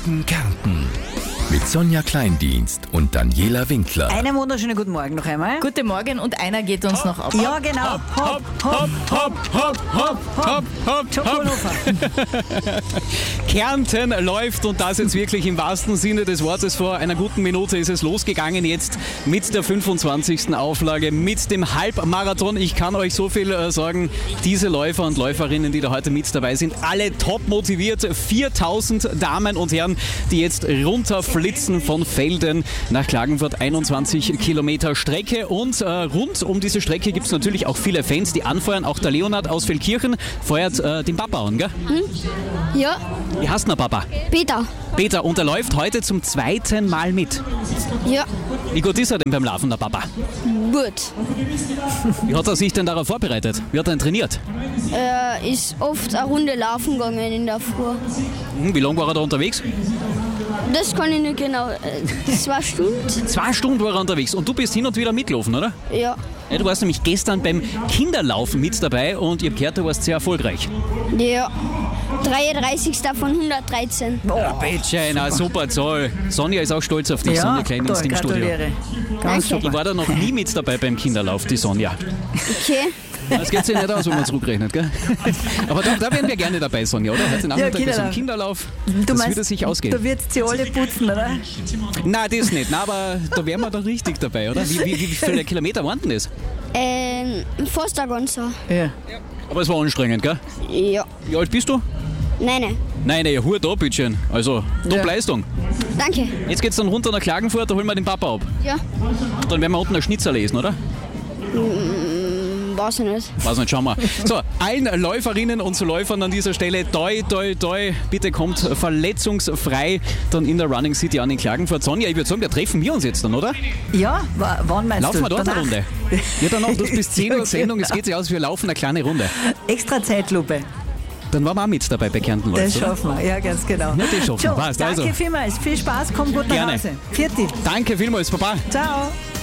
Morgen Kärnten. Mit Sonja Kleindienst und Daniela Winkler. Einen wunderschönen guten Morgen noch einmal. Guten Morgen und einer geht uns noch auf. Ja, genau. Hopp, hopp, hopp, hopp, hopp, hopp, hopp. Schokolhofer. Kärnten läuft und das jetzt wirklich im wahrsten Sinne des Wortes. Vor einer guten Minute ist es losgegangen jetzt mit der 25. Auflage, mit dem Halbmarathon. Ich kann euch so viel sagen, diese Läufer und Läuferinnen, die da heute mit dabei sind, alle top motiviert. 4000 Damen und Herren, die jetzt runterflitzen von Velden nach Klagenfurt. 21 Kilometer Strecke und rund um diese Strecke gibt es natürlich auch viele Fans, die anfeuern. Auch der Leonhard aus Feldkirchen feuert den Papa an, gell? Ja, Wie heißt denn der Papa? Peter. Peter, und er läuft heute zum zweiten Mal mit. Ja, Wie gut ist er denn beim Laufen, der Papa? gut. Wie hat er sich denn darauf vorbereitet? Wie hat er denn trainiert? Ist oft eine Runde laufen gegangen in der Früh. Wie lange war er da unterwegs? Das kann ich nicht genau. 2 Stunden? 2 Stunden war er unterwegs und du bist hin und wieder mitlaufen, oder? Ja. Ja, du warst nämlich gestern beim Kinderlaufen mit dabei und ich habe gehört, du warst sehr erfolgreich. Ja. 33. von 113. Ja, bitte, na super Zahl. Sonja ist auch stolz auf dich, Ja, Sonja Kleindienst toll, im Studio. gratuliere. Ganz Danke. Ich war da noch nie mit dabei beim Kinderlauf, die Sonja. Okay. Das geht sich nicht aus, wenn man zurückrechnet, gell? Aber da wären wir gerne dabei, Sonja, oder? Heute Nachmittag ist ein Kinderlauf. Das würde sich ausgehen. Du wirst sie alle putzen, oder? Nein, das nicht. Nein, aber da wären wir doch richtig dabei, oder? Wie viele Kilometer waren denn das? Fast ein ganzer. Ja. Aber es war anstrengend, gell? Ja. Wie alt bist du? Nein. Nein, Hut ab, bitteschön. Also, Top-Leistung. Danke. Jetzt geht's dann runter nach Klagenfurt, da holen wir den Papa ab. Ja. Dann werden wir unten ein Schnitzel lesen, oder? Weiß ich nicht. Weiß nicht, schauen wir. So, allen Läuferinnen und Läufern an dieser Stelle, toi, toi, toi, bitte kommt verletzungsfrei dann in der Running City an in Klagenfurt. Sonja, ich würde sagen, da treffen wir uns jetzt dann, oder? Ja, wann meinst Laufen du? wir dort Danach? eine Runde? Ja, danach, du bist 10 Uhr Okay, Sendung, es geht sich aus, wir laufen eine kleine Runde. Extra Zeitlupe. Dann waren wir auch mit dabei bei Kärnten Das läuft, oder? schaffen wir, ja, ganz genau. Ja, das schaffen wir. Passt, Danke also. vielmals. Viel Spaß, komm gut nach Gerne. Hause. Vierte. Danke vielmals, Papa. Ciao.